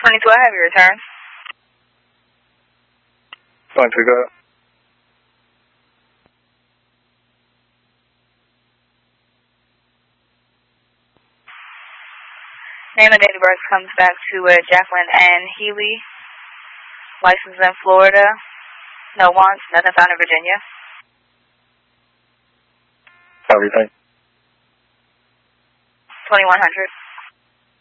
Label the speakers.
Speaker 1: 22, I have your return.
Speaker 2: Fine, pick up.
Speaker 1: Name and date of birth comes back to Jacqueline Ann Healy. License in Florida. No wants, nothing found in Virginia.
Speaker 2: Everything.
Speaker 1: 2100.